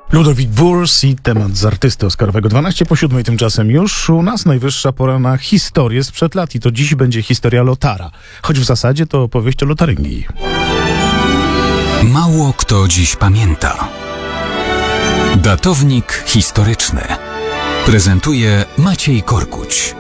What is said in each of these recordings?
Ludowik Wurs i temat z artysty oscarowego. 6:12 tymczasem już u nas najwyższa pora na historię sprzed lat i to dziś będzie historia Lotara. Choć w zasadzie to opowieść o Lotaryngii. Mało kto dziś pamięta. Datownik historyczny prezentuje Maciej Korkuć.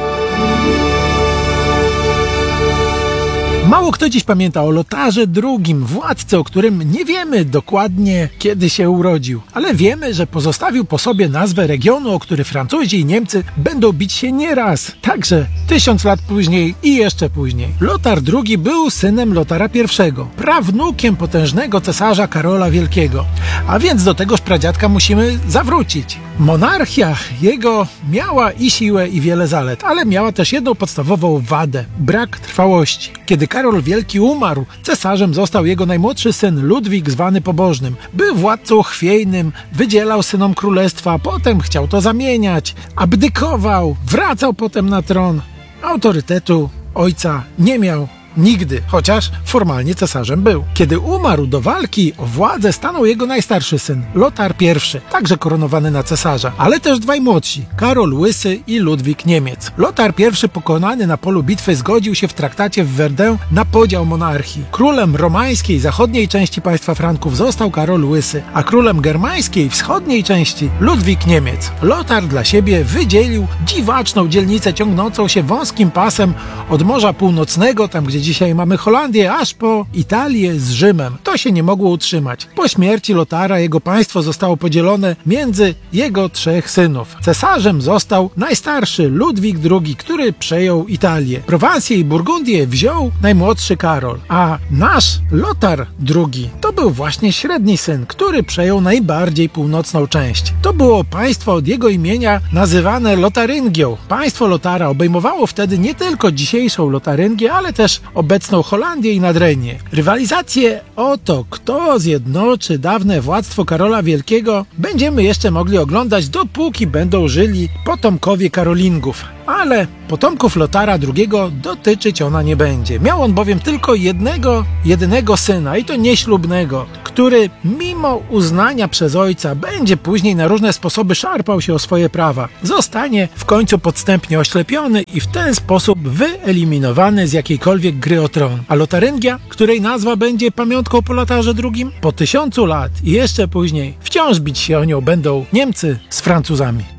Mało kto dziś pamięta o Lotarze II, władcy, o którym nie wiemy dokładnie, kiedy się urodził. Ale wiemy, że pozostawił po sobie nazwę regionu, o który Francuzi i Niemcy będą bić się nieraz. Także 1000 lat później i jeszcze później. Lotar II był synem Lotara I, prawnukiem potężnego cesarza Karola Wielkiego. A więc do tegoż pradziadka musimy zawrócić. Monarchia jego miała i siłę, i wiele zalet, ale miała też jedną podstawową wadę – brak trwałości. Kiedy Karol Wielki umarł, cesarzem został jego najmłodszy syn Ludwik, zwany Pobożnym. Był władcą chwiejnym, wydzielał synom królestwa, potem chciał to zamieniać, abdykował, wracał potem na tron. Autorytetu ojca nie miał nigdy, chociaż formalnie cesarzem był. Kiedy umarł, do walki o władzę stanął jego najstarszy syn, Lotar I, także koronowany na cesarza, ale też dwaj młodsi, Karol Łysy i Ludwik Niemiec. Lotar I, pokonany na polu bitwy, zgodził się w traktacie w Verdun na podział monarchii. Królem romańskiej, zachodniej części państwa Franków został Karol Łysy, a królem germańskiej, wschodniej części Ludwik Niemiec. Lotar dla siebie wydzielił dziwaczną dzielnicę ciągnącą się wąskim pasem od Morza Północnego, tam gdzie dzisiaj mamy Holandię, aż po Italię z Rzymem. To się nie mogło utrzymać. Po śmierci Lotara jego państwo zostało podzielone między jego 3 synów. Cesarzem został najstarszy Ludwik II, który przejął Italię. Prowansję i Burgundię wziął najmłodszy Karol. A nasz Lotar II to był właśnie średni syn, który przejął najbardziej północną część. To było państwo od jego imienia nazywane Lotaryngią. Państwo Lotara obejmowało wtedy nie tylko dzisiejszą Lotaryngię, ale też obecną Holandię i Nadrenię. Rywalizację o to, kto zjednoczy dawne władztwo Karola Wielkiego, będziemy jeszcze mogli oglądać, dopóki będą żyli potomkowie Karolingów. Ale potomków Lotara II dotyczyć ona nie będzie. Miał on bowiem tylko jedynego syna, i to nieślubnego, który mimo uznania przez ojca będzie później na różne sposoby szarpał się o swoje prawa. Zostanie w końcu podstępnie oślepiony i w ten sposób wyeliminowany z jakiejkolwiek gry o tron. A Lotaryngia, której nazwa będzie pamiątką po Lotarze II, po 1000 lat i jeszcze później wciąż bić się o nią będą Niemcy z Francuzami.